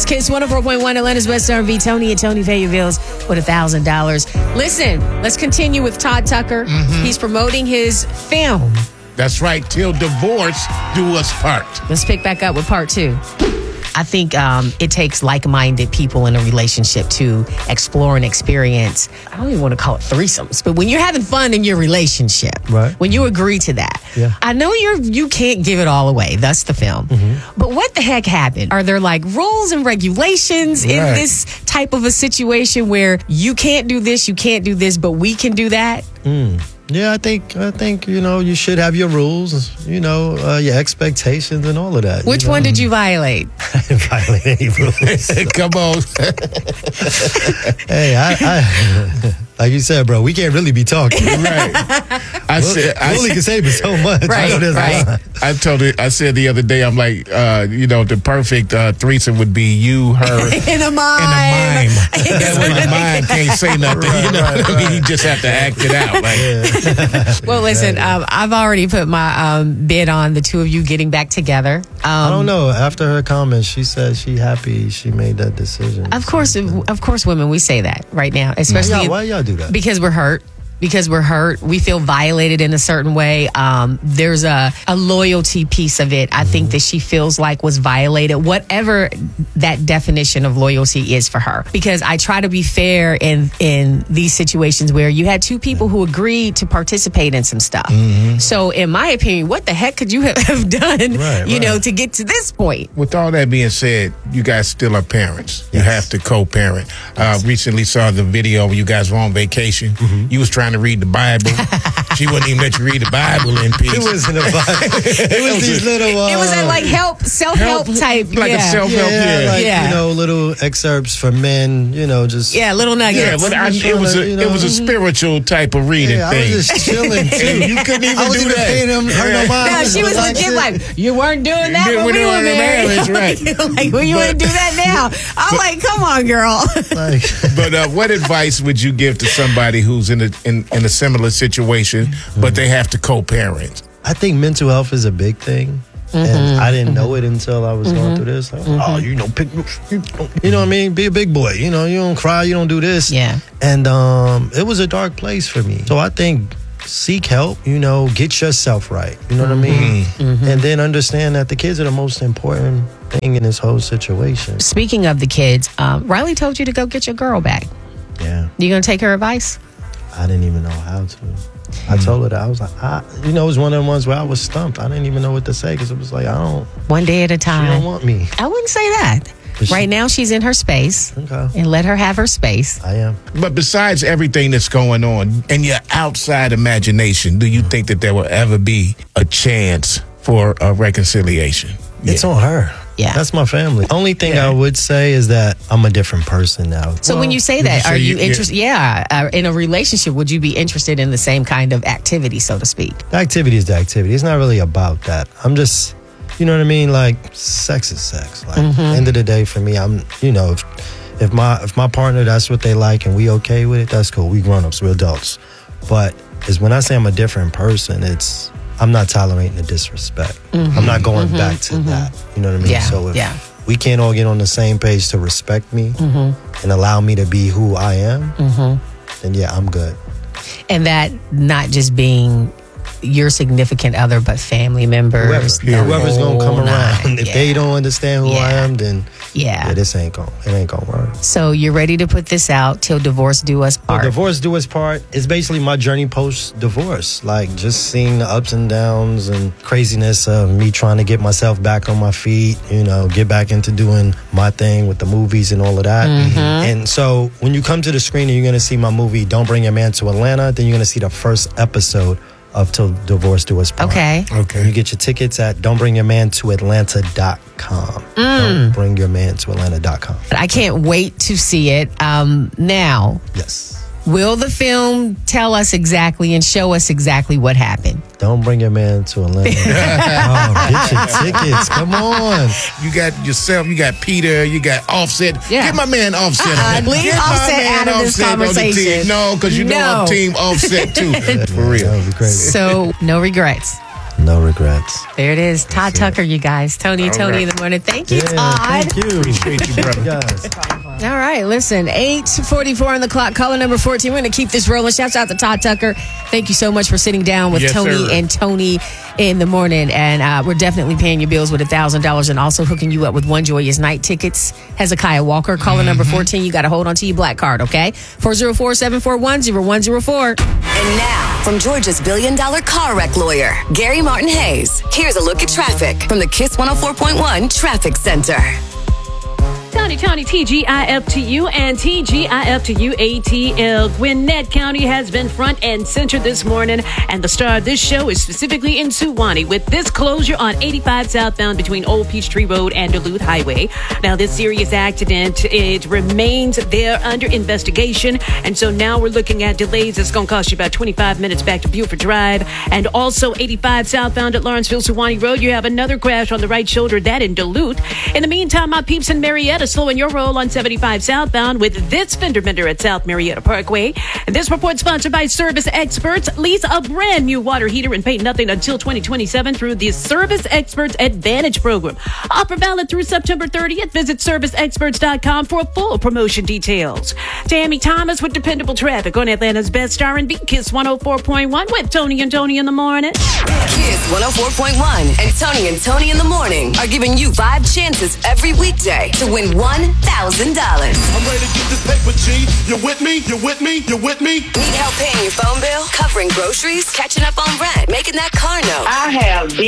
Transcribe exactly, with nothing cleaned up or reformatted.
It's Kiss one oh four point one, Atlanta's best R and B. Tony and Tony pay your bills with one thousand dollars. Listen, let's continue with Todd Tucker. Mm-hmm. He's promoting his film. That's right. Till divorce do us part. Let's pick back up with part two. I think um, it takes like-minded people in a relationship to explore and experience. I don't even want to call it threesomes, but when you're having fun in your relationship, right? When you agree to that, yeah. I know you're you can't give it all away. That's the film. Mm-hmm. But what the heck happened? Are there like rules and regulations right. in this type of a situation where you can't do this, you can't do this, but we can do that? Mm. Yeah, I think I think you know you should have your rules, you know, uh, your expectations and all of that. Which you know? one did you violate? I didn't violate any rules. Come on. Hey, I, I like you said, bro, we can't really be talking. Right. I said I only can say but so much. Right, I know right. I told it. I said the other day, I'm like, uh, you know, the perfect uh, threesome would be you, her, in a mime. In a mime. That way the mime can't say nothing. Right, you know right, what I mean? right. You just have to act it out. Like, Yeah. Well, listen, um, I've already put my um, bid on the two of you getting back together. Um, I don't know. After her comments, she said she happy she made that decision. Of course, of course, women, we say that right now, especially Why, why y'all do that? Because we're hurt. Because we're hurt, we feel violated in a certain way. Um, there's a, a loyalty piece of it, I mm-hmm. think, that she feels like was violated, whatever that definition of loyalty is for her. Because I try to be fair in, in these situations where you had two people who agreed to participate in some stuff. Mm-hmm. So in my opinion, what the heck could you have, have done, right, you right. know, to get to this point? with all that being said, you guys still are parents. You Yes. have to co-parent. Uh, recently saw the video where you guys were on vacation. Mm-hmm. You was trying to read the Bible. She wouldn't even let you read the Bible in peace. It wasn't a Bible. It was these little. Uh, It was a like help, self-help help, type. like yeah. a self-help. yeah, Yeah, like Yeah. you know, little excerpts for men. You know, just Yeah, little nuggets. yeah. But I, it was a You know, it was a spiritual type of reading Yeah, I thing. was just chilling too. You couldn't even I was do even that. paying him her no mind. No, she was Like, legit shit. like, you weren't doing that You when weren't we were doing married. that, right. Like, well, you wouldn't do that now. I'm like, come on, girl. Like, But uh, what advice would you give to somebody who's in a in, in a similar situation, but they have to co-parent? I think mental health is a big thing. Mm-hmm, And I didn't know it until I was mm-hmm. going through this. Like, mm-hmm. Oh, you know, pick, you, know, you know what I mean? Be a big boy. You know, you don't cry, you don't do this. Yeah. And um, it was a dark place for me. So I think seek help, you know, get yourself right. You know what I mean? Mm-hmm. And then understand that the kids are the most important thing in this whole situation. Speaking of the kids, um, Riley told you to go get your girl back. Yeah. You gonna take her advice? I didn't even know how to. I told her that. I was like, I, you know, it was one of the ones where I was stumped. I didn't even know what to say because it was like, I don't. One day at a She time. don't want me. I wouldn't say that. But she- Right now, she's in her space. Okay. And let her have her space. I am. But besides everything that's going on in your outside imagination, do you think that there will ever be a chance for a reconciliation? It's on her. Yeah. That's my family. Only thing Yeah. I would say is that I'm a different person now. So Well, when you say would that, you are say you you- yeah. interested? Yeah, uh, in a relationship, would you be interested in the same kind of activity, so to speak? The activity is the activity. It's not really about that. I'm just, you know what I mean? Like, sex is sex. Like, Mm-hmm. at the end of the day, for me, I'm, you know, if, if my if my partner, that's what they like and we okay with it, that's cool. We grown-ups, we're adults. But is when I say I'm a different person, it's, I'm not tolerating the disrespect. Mm-hmm. I'm not going back to that. You know what I mean? Yeah, So if yeah. we can't all get on the same page to respect me Mm-hmm. and allow me to be who I am, then yeah, I'm good. And that not just being your significant other, but family members. Whoever, the whoever's gonna come whole around. nine. If Yeah. they don't understand who I Yeah. am, then Yeah. yeah, this ain't gonna it ain't gonna work. So you're ready to put this out till divorce do us So part. divorce do us part is basically my journey post divorce. Like just seeing the ups and downs and craziness of me trying to get myself back on my feet, you know, get back into doing my thing with the movies and all of that. And so when you come to the screening, you're gonna see my movie Don't Bring Your Man to Atlanta. Then you're gonna see the first episode of Till Divorce Do Us Part. Okay. Okay. You get your tickets at don't bring your man to atlanta dot com. Don't bring your man to atlanta dot com. I can't wait to see it. Um, now, Yes. will the film tell us exactly and show us exactly what happened? Don't bring your man to Atlanta. Oh, get your tickets. Come on. You got yourself, you got Peter, you got Offset. Yeah. Get my man Offset. Uh-uh, on it. leave Get my Offset man out of this Offset on the conversation. team. No, because you know No. I'm team Offset too. For real. That would be crazy. So, no regrets. No regrets. There it is. Todd Tucker, you guys. Tony and All Tony right. in the morning. Thank you, Yeah, Todd. thank you. Appreciate you, brother. Guys. All right, listen, eight forty-four on the clock, caller number fourteen. We're going to keep this rolling. Shouts out to Todd Tucker. Thank you so much for sitting down with Yes, Tony sir. and Tony in the morning. And uh, we're definitely paying your bills with one thousand dollars and also hooking you up with One Joyous Night tickets. Hezekiah Walker, caller Mm-hmm. number fourteen. You got to hold on to your black card, okay? four oh four, seven four one, oh one oh four. And now, from Georgia's billion dollar car wreck lawyer, Gary Martin Hayes, here's a look at traffic from the Kiss one oh four point one Traffic Center. Tony, Tony, T G I F to you and T G I F to you A T L. Gwinnett County has been front and center this morning, and the star of this show is specifically in Suwannee with this closure on eighty-five southbound between Old Peachtree Road and Duluth Highway. Now, this serious accident, it remains there under investigation, and so now we're looking at delays. It's going to cost you about twenty-five minutes back to Buford Drive, and also eighty-five southbound at Lawrenceville Suwannee Road. You have another crash on the right shoulder, that in Duluth. In the meantime, my peeps in Marietta slowing your roll on seventy-five southbound with this fender bender at South Marietta Parkway. And this report sponsored by Service Experts. Lease a brand new water heater and pay nothing until twenty twenty-seven through the Service Experts Advantage program. Offer valid through September thirtieth. Visit service experts dot com for full promotion details. Tammy Thomas with dependable traffic on Atlanta's best R and B, Kiss one oh four point one with Tony and Tony in the morning. Kiss one oh four point one and Tony and Tony in the morning are giving you five chances every weekday to win one thousand dollars. I'm ready to get this paper, G. You with me? You with me? You with me? Need help paying your phone bill, covering groceries, catching up on rent, making that car note? I have